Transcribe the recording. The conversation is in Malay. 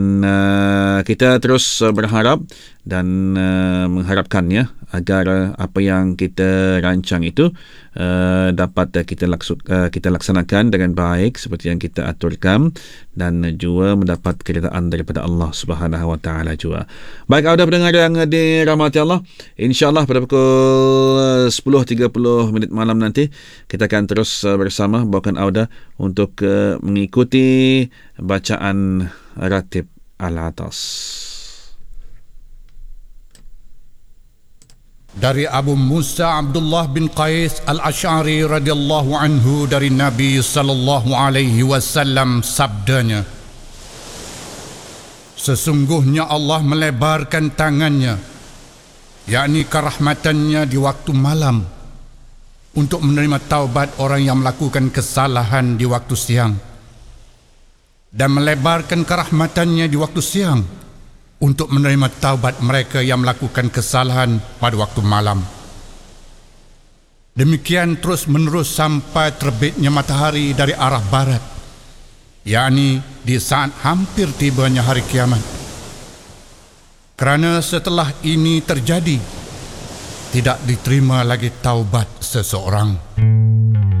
Kita terus berharap dan mengharapkan ya agar apa yang kita rancang itu dapat kita laksanakan dengan baik seperti yang kita aturkan dan juga mendapat keridaan daripada Allah Subhanahu Wa Taala juga. Baik, auda pendengar yang dirahmati Allah, insya-Allah pada pukul 10.30 malam nanti kita akan terus bersama bawakan auda untuk mengikuti bacaan ratib al-atas. Dari Abu Musa Abdullah bin Qais al-Ash'ari radhiyallahu anhu dari Nabi sallallahu alaihi wasallam sabdanya, sesungguhnya Allah melebarkan tangannya, yakni kerahmatannya di waktu malam, untuk menerima taubat orang yang melakukan kesalahan di waktu siang, dan melebarkan kerahmatannya di waktu siang untuk menerima taubat mereka yang melakukan kesalahan pada waktu malam. Demikian terus menerus sampai terbitnya matahari dari arah barat, yakni di saat hampir tibanya hari kiamat. Kerana setelah ini terjadi, tidak diterima lagi taubat seseorang.